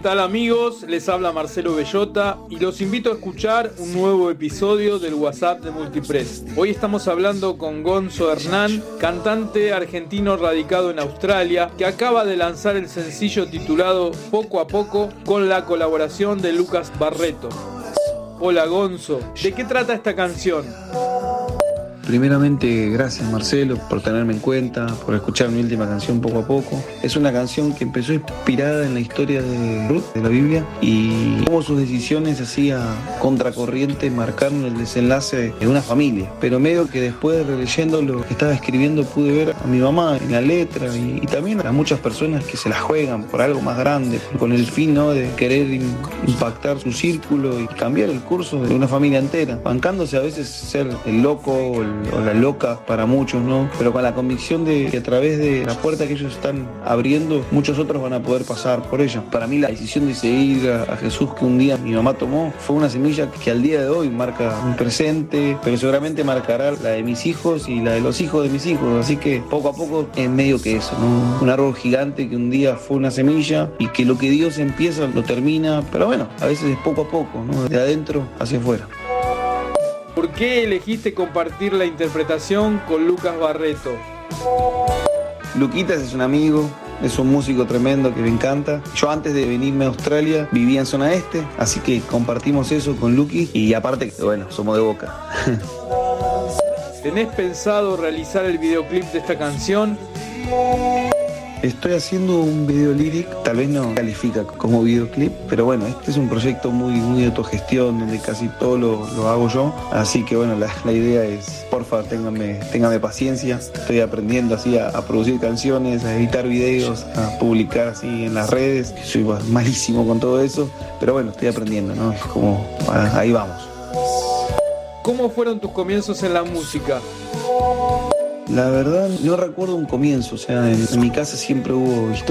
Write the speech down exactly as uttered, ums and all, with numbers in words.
tal amigos? Les habla Marcelo Bellota y los invito a escuchar un nuevo episodio del WhatsApp de Multipress. Hoy estamos hablando con Gonzo Hernán, cantante argentino radicado en Australia, que acaba de lanzar el sencillo titulado Poco a Poco con la colaboración de Lucas Barreto. Hola Gonzo, ¿de qué trata esta canción? Primeramente, gracias Marcelo por tenerme en cuenta, por escuchar mi última canción Poco a Poco. Es una canción que empezó inspirada en la historia de Ruth, de la Biblia, y cómo sus decisiones hacía contracorriente marcaron el desenlace de una familia. Pero medio que después, releyendo lo que estaba escribiendo, pude ver a mi mamá en la letra y, y también a muchas personas que se la juegan por algo más grande, con el fin, ¿no?, de querer in, impactar su círculo y cambiar el curso de una familia entera, bancándose a veces ser el loco o el o la loca para muchos, ¿no? Pero con la convicción de que a través de la puerta que ellos están abriendo, muchos otros van a poder pasar por ella. Para mí la decisión de seguir a, a Jesús que un día mi mamá tomó fue una semilla que al día de hoy marca un presente, pero seguramente marcará la de mis hijos y la de los hijos de mis hijos. Así que poco a poco es medio que eso, ¿no? Un árbol gigante que un día fue una semilla y que lo que Dios empieza lo termina, pero bueno, a veces es poco a poco, ¿no? De adentro hacia afuera. ¿Por qué elegiste compartir la interpretación con Lucas Barreto? Luquitas es un amigo, es un músico tremendo que me encanta. Yo antes de venirme a Australia vivía en zona este, así que compartimos eso con Luqui y aparte, bueno, somos de Boca. ¿Tenés pensado realizar el videoclip de esta canción? Estoy haciendo un video lyric, tal vez no califica como videoclip, pero bueno, este es un proyecto muy, muy de autogestión, donde casi todo lo, lo hago yo. Así que bueno, la, la idea es, porfa, ténganme, ténganme paciencia. Estoy aprendiendo así a, a producir canciones, a editar videos, a publicar así en las redes. Soy malísimo con todo eso, pero bueno, estoy aprendiendo, ¿no? Es como, ahí vamos. ¿Cómo fueron tus comienzos en la música? La verdad, no recuerdo un comienzo, o sea, en, en mi casa siempre hubo historia.